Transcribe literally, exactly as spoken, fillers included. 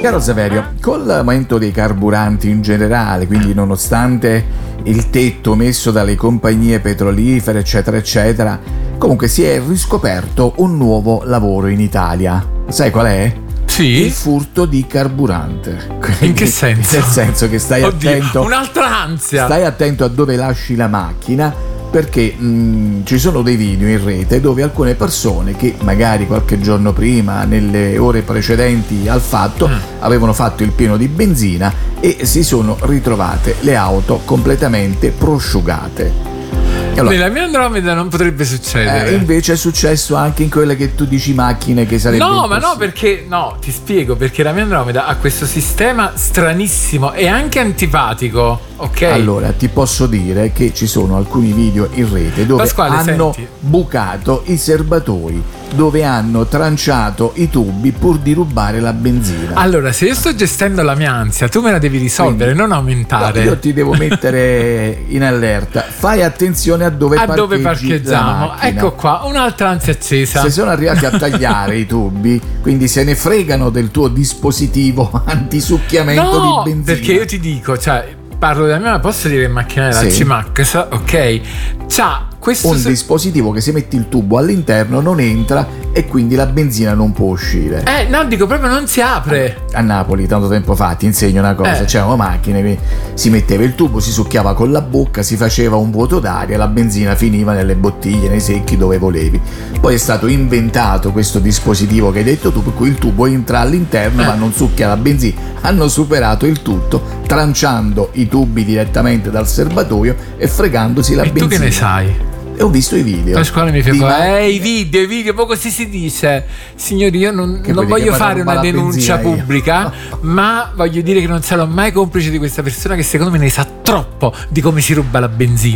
Caro Saverio, con l'aumento dei carburanti in generale, quindi nonostante il tetto messo dalle compagnie petrolifere, eccetera, eccetera, comunque si è riscoperto un nuovo lavoro in Italia. Sai qual è? Sì. Il furto di carburante. Quindi, in che senso? Nel senso che stai Oddio, attento. Un'altra ansia. Stai attento a dove lasci la macchina, perché mh, ci sono dei video in rete dove alcune persone che magari qualche giorno prima, nelle ore precedenti al fatto, mm. avevano fatto il pieno di benzina e si sono ritrovate le auto completamente prosciugate. Allora, nella mia Andromeda non potrebbe succedere. Eh, invece è successo anche in quelle che tu dici macchine, che sarebbe no ma no perché no ti spiego perché la mia Andromeda ha questo sistema stranissimo e anche antipatico, ok? Allora ti posso dire che ci sono alcuni video in rete dove Pasquale, hanno senti. bucato i serbatoi, dove hanno tranciato i tubi pur di rubare la benzina. Allora, se io sto gestendo la mia ansia, tu me la devi risolvere, Quindi, non aumentare. No, io ti devo mettere in allerta. Fai attenzione a dove a parcheggi dove parcheggiamo. la macchina. Ecco qua, un'altra ansia accesa. Se sono arrivati a tagliare i tubi, quindi se ne fregano del tuo dispositivo antisucchiamento no, di benzina. perché io ti dico, cioè, parlo della mia, posso dire in macchina della sì. C-Max, ok? C'ha questo un se- dispositivo che se metti il tubo all'interno non entra e quindi la benzina non può uscire. Eh, no, dico proprio non si apre. A Napoli tanto tempo fa, ti insegno una cosa, eh. c'erano macchine, si metteva il tubo, si succhiava con la bocca, si faceva un vuoto d'aria, la benzina finiva nelle bottiglie, nei secchi dove volevi. Poi è stato inventato questo dispositivo che hai detto tu, per cui il tubo entra all'interno eh. ma non succhia la benzina. Hanno superato il tutto tranciando i tubi direttamente dal serbatoio e fregandosi la e benzina. E tu che ne sai? E ho visto i video. Pasquale mi fa ma... eh, i video, i video, poi così si dice. Signori, io non, non voglio fare una denuncia pubblica, ma voglio dire che non sarò mai complice di questa persona che secondo me ne sa troppo di come si ruba la benzina.